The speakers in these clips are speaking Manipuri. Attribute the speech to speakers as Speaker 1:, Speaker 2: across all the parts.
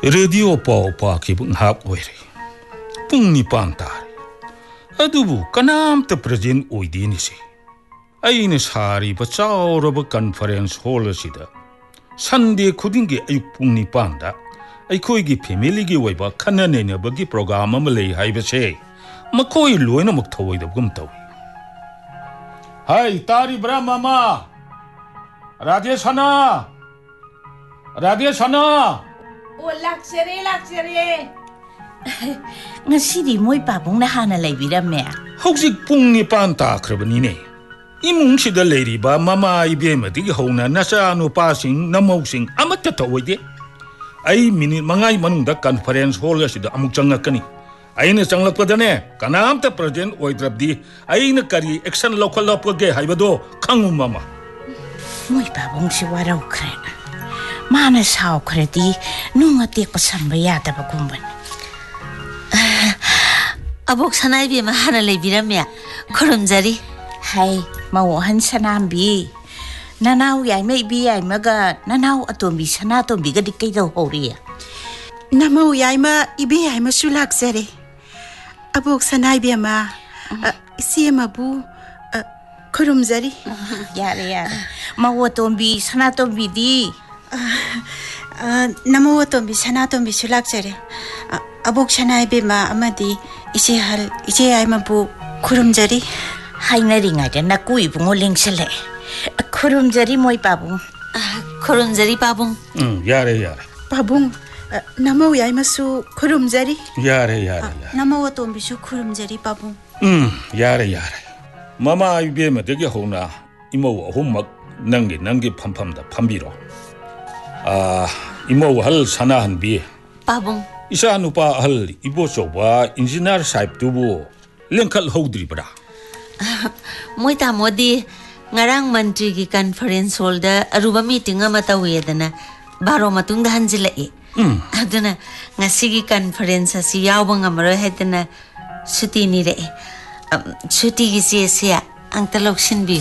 Speaker 1: Radio pav पाखिबु ngahak oire pung nipan tare adubu kanamta present oidini se aina sari ba chauraba conference hall asida Sunday khudingi ayuk pung nipan da aikoi gi family gi oiba khanane ne bagi program am lei haiba se makoi loina mak thawai da gum tawi hai tari bra mama radheshana
Speaker 2: Oh, laksere.
Speaker 3: Ngasidi moy pabong na hana lay birame.
Speaker 1: Hawsik pung nipan takrabani ne. Imung sida lady ba mama ibema di hona nasa ano passing namawsing amat tataway di. Ay minit mangay manunda conference hall sida amuk changakani. Ay na changlakpada ne kanam ta present oidrab di ay na kari action local lopage haibado kangum mama.
Speaker 3: Moy pabong si waraw krena. Mana sao kredi nunga tek pasamba yada bagumban.
Speaker 2: Abok sanay bi mahana lay birame khurumjari.
Speaker 3: Hai mawahan sanambi. Nanaw yay may biyay maga nanaw atombi sana atombi ga dikay daw horiya.
Speaker 4: Namaw yay ma ibiyay ma sulak zari. Abok sanay bi ma siya mabu khurumjari.
Speaker 3: Yare. Mawa atombi sana atombi di.
Speaker 4: Namo tombi sana tombi sulak zari. Abok sanay bi ma amadi isi ay mabu khurumjari.
Speaker 3: Hai na ringa da nakui bungo lengsale. Khurumjari moy pabong.
Speaker 2: Khurumjari pabong.
Speaker 1: Yare.
Speaker 4: Pabong namo yay masu khurumjari.
Speaker 1: Yare.
Speaker 4: Namo tombi su khurumjari pabong.
Speaker 1: Yare. Mama ibema degi hona imo ahummak nangi phamda phambiro. Imo hal sanahan bi.
Speaker 2: Pabong.
Speaker 1: Isa nupa hal ibo soba engineer saib tubu lengkal hodri bra.
Speaker 2: Moy ta modi ngarang mantri gi conference hall da aruba meeting ama tawedana baro matung da hanjilai. Aduna ngasigi conference asi yawbang amaro hedana suti ni re. Suti gi sia ang taloksin bi.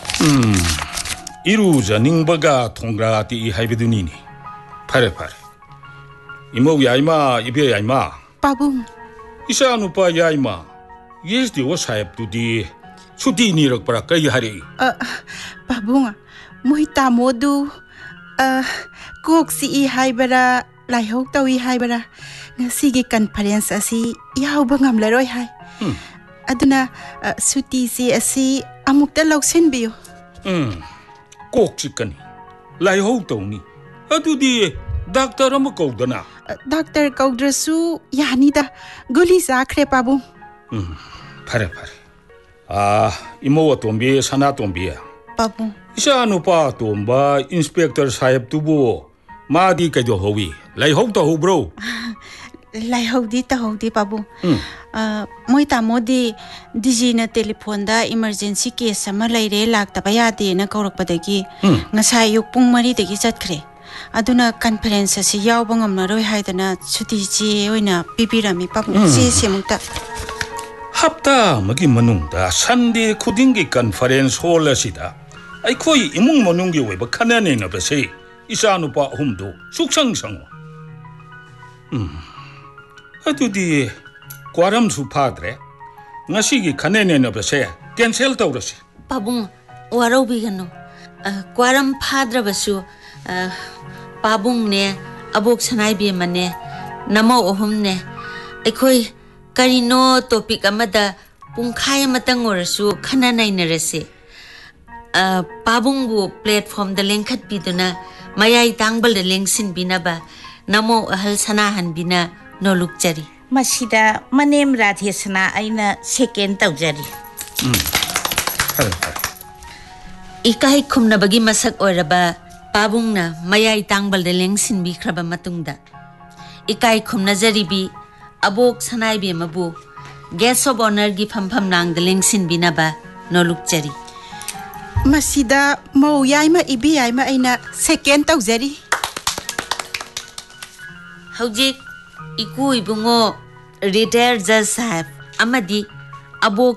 Speaker 1: Iru janingbaga thongra ti haibeduni ni. Pare. Imo yaima ibe yaima.
Speaker 4: Pabong.
Speaker 1: Isa nupa yaima. Yes di was saib tu di suti ni rak para kai hari.
Speaker 4: Pabong moy tamodu kok si haibara laihok tawi haibara ngasigi conference asi yawba ngamlaroi hai. Aduna suti si asi amukta loksin biyo.
Speaker 1: Kok chikani lai ho tawni adudi doctor am kaudana
Speaker 4: Doctor kaudrasu yani da guli zakre pabong.
Speaker 1: Pare imo tombi sana tombi
Speaker 4: Pabong
Speaker 1: isa nupa tomba inspector sahib tubu madi kaido howi lai ho to bro
Speaker 4: laihok di pabong. Moy tamodi dijina telephone da emergency case ama laire laktaba yade na kaurakpadagi ngasay yuk pung mari dagi chatkre. Aduna conference si yawba ngamnaroi haidana suti chi oina pipirami pabong si mukta.
Speaker 1: Hapta magi manungda Sunday khudingi conference hall asida aikoi imung manungi weba khanane na base isa nupa humdo suksang sango. Adudi kwaram su padre ngasigi khanene na base cancel tawrasi.
Speaker 2: Pabong warau bigano. Kwaram phadra basu pabong ne abok sanay bi mane namo ohum ne aikoi karino topic amada pungkhai amatang orasu khananai narase. Pabong bu platform da lengkhat biduna mayai tangbal da lengsin binaba namo ahal sanahan bina nolukjari.
Speaker 3: Masida manem radhesana aina second tawjari.
Speaker 2: Ikai khumna bagi masak oraba pabong na mayai tangbal da lengsin bi khraba matungda. Ikai khumna jaribi abok sanay bi mabu guest of honor gi phampham nang da lengsin binaba nolukjari.
Speaker 4: Masida mau yaima ibi yaima aina second tawjari.
Speaker 2: Hojik iku ibungo retired judge sahib amadi abok